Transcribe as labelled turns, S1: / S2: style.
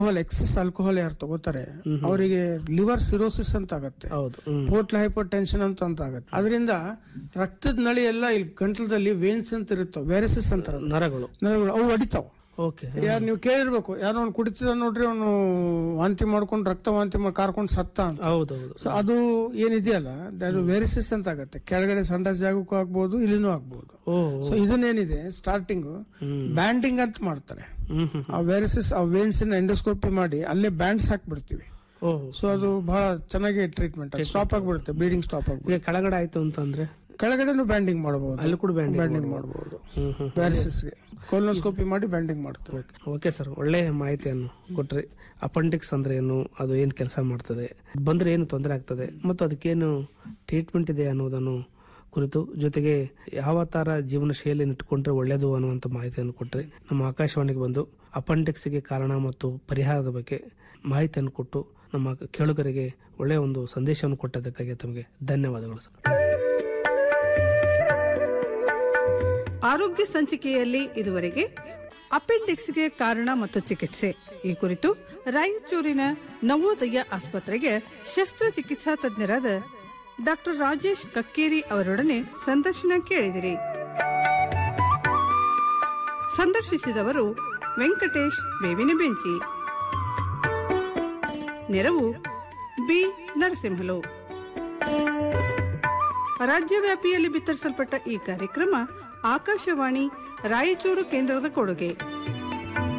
S1: Excess alcohol ಯಾರು ತಗೋತಾರೆ ಅವರಿಗೆ ಲಿವರ್ ಸಿರೋಸಿಸ್ ಅಂತ ಆಗತ್ತೆ,
S2: ಹೌದು.
S1: ಪೋರ್ಟಲ್ ಹೈಪರ್ ಟೆನ್ಷನ್ ಅಂತ ಆಗತ್ತೆ. ಅದರಿಂದ ರಕ್ತದ ನಳಿ ಎಲ್ಲ ಇಲ್ಲಿ ಗಂಟಲದಲ್ಲಿ ವೇನ್ಸ್ ಅಂತ ಇರುತ್ತವೆ, ವೆರಸಿಸ್ ಅಂತಾರೆ,
S2: ನರಗಳು
S1: ಅವು ಹೊಡಿತಾವ.
S2: ಓಕೆ.
S1: ಯಾರು ನೀವು ಕೇಳಿರ್ಬೇಕು, ಯಾರೋ ಅವ್ನು ಕುಡಿತಿದ ನೋಡ್ರಿ, ಅವನು ವಾಂತಿ ಮಾಡ್ಕೊಂಡು ರಕ್ತ ವಾಂತಿ ಮಾಡಿ ಕಾರ್ಕೊಂಡು ಸತ್ತ ಅಂತ.
S2: ಹೌದೌದು.
S1: ಸೊ ಅದು ಏನಿದೆಯಲ್ಲ ಅದು ವೆರಿಸಿಸ್ ಅಂತ ಆಗತ್ತೆ. ಕೆಳಗಡೆ ಸಂಡಾಸ್ ಜಾಗಕ್ಕೂ ಆಗ್ಬಹುದು, ಇಲ್ಲಿನೂ ಆಗ್ಬಹುದು. ಸೊ ಇದನ್ನೇನಿದೆ ಸ್ಟಾರ್ಟಿಂಗ್ ಬ್ಯಾಂಡಿಂಗ್ ಅಂತ ಮಾಡ್ತಾರೆ. ಆ ವೆರಿಸಿಸ್ ಆ ವೇನ್ಸ್ ಎಂಡೋಸ್ಕೋಪಿ ಮಾಡಿ ಅಲ್ಲೇ ಬ್ಯಾಂಡ್ಸ್ ಹಾಕ್ಬಿಡ್ತೀವಿ. ಸೊ ಅದು ಬಹಳ ಚೆನ್ನಾಗಿ ಟ್ರೀಟ್ಮೆಂಟ್ ಸ್ಟಾಪ್ ಆಗ್ಬಿಡುತ್ತೆ, ಬ್ಲೀಡಿಂಗ್ ಸ್ಟಾಪ್ ಆಗ್ಬಿಡುತ್ತೆ.
S2: ಕೆಳಗಡೆ ಆಯ್ತು ಅಂತಂದ್ರೆ
S1: ಕೆಳಗಡೆನೂ ಬ್ಯಾಂಡಿಂಗ್ ಮಾಡಬಹುದು,
S2: ಅಲ್ಲಿ ಕೂಡ
S1: ಬ್ಯಾಂಡಿಂಗ್ ಮಾಡಬಹುದು. ವ್ಯಾರಿಸಿಸ್ಗೆ ಕೊಲೊನೋಸ್ಕೋಪಿ ಮಾಡಿ ಬ್ಯಾಂಡಿಂಗ್ ಮಾಡ್ತಾರೆ.
S2: ಓಕೆ ಸರ್, ಒಳ್ಳೆ ಮಾಹಿತಿಯನ್ನು ಕೊಟ್ರಿ. ಅಪೆಂಡಿಕ್ಸ್ ಅಂದ್ರೆ ಏನು, ಅದು ಏನ್ ಕೆಲಸ ಮಾಡ್ತದೆ, ಬಂದ್ರೆ ಏನು ತೊಂದರೆ ಆಗ್ತದೆ ಮತ್ತು ಅದಕ್ಕೇನು ಟ್ರೀಟ್ಮೆಂಟ್ ಇದೆ ಅನ್ನೋದನ್ನು ಕುರಿತು, ಜೊತೆಗೆ ಯಾವ ತರ ಜೀವನ ಶೈಲಿಯನ್ನು ಇಟ್ಟುಕೊಂಡ್ರೆ ಒಳ್ಳೇದು ಅನ್ನುವಂತ ಮಾಹಿತಿಯನ್ನು ಕೊಟ್ರಿ. ನಮ್ಮ ಆಕಾಶವಾಣಿಗೆ ಬಂದು ಅಪೆಂಡಿಕ್ಸ್ಗೆ ಕಾರಣ ಮತ್ತು ಪರಿಹಾರದ ಬಗ್ಗೆ ಮಾಹಿತಿಯನ್ನು ಕೊಟ್ಟು ನಮ್ಮ ಕೇಳುಗರಿಗೆ ಒಳ್ಳೆಯ ಒಂದು ಸಂದೇಶವನ್ನು ಕೊಟ್ಟದಕ್ಕಾಗಿ ತಮಗೆ ಧನ್ಯವಾದಗಳು ಸರ್.
S3: ಆರೋಗ್ಯ ಸಂಚಿಕೆಯಲ್ಲಿ ಇದುವರೆಗೆ ಅಪೆಂಡಿಕ್ಸ್ಗೆ ಕಾರಣ ಮತ್ತು ಚಿಕಿತ್ಸೆ ಈ ಕುರಿತು ರಾಯಚೂರಿನ ನವೋದಯ ಆಸ್ಪತ್ರೆಗೆ ಶಸ್ತ್ರಚಿಕಿತ್ಸಾ ತಜ್ಞರಾದ ಡಾಕ್ಟರ್ ರಾಜೇಶ್ ಕಕ್ಕೇರಿ ಅವರೊಡನೆ ಸಂದರ್ಶನ ಕೇಳಿದಿರಿ. ಸಂದರ್ಶಿಸಿದವರು ವೆಂಕಟೇಶ್ ಬೇವಿನ ಬೆಂಚಿ, ನೆರವು ಬಿ ನರಸಿಂಹಲು. ರಾಜ್ಯವ್ಯಾಪಿಯಲ್ಲಿ ಬಿತ್ತರಿಸಲ್ಪಟ್ಟ ಈ ಕಾರ್ಯಕ್ರಮ ಆಕಾಶವಾಣಿ ರಾಯಚೂರು ಕೇಂದ್ರದ ಕೊಡುಗೆ.